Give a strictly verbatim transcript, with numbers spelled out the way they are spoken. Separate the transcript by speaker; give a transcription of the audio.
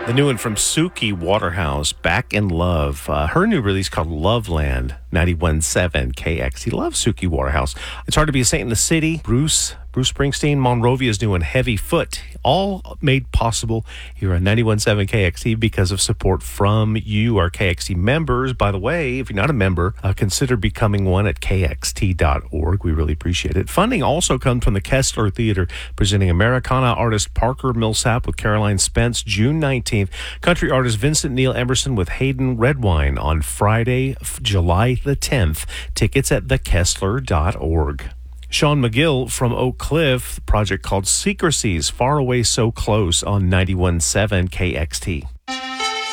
Speaker 1: The new one from Suki Waterhouse, Back in Love. Uh, her new release called Loveland, ninety-one point seven K X T. Love Suki Waterhouse. It's hard to be a saint in the city. Bruce Bruce Springsteen, Monrovia's doing Heavy Foot. All made possible here on ninety-one point seven K X T because of support from you, our K X T members. By the way, if you're not a member, uh, consider becoming one at K X T dot org. We really appreciate it. Funding also comes from the Kessler Theater, presenting Americana artist Parker Millsap with Caroline Spence, June nineteenth. Country artist Vincent Neil Emerson with Hayden Redwine on Friday, July the tenth. Tickets at the Kessler dot org. Sean McGill from Oak Cliff, the project called Secrecies, Far Away So Close on ninety-one point seven K X T.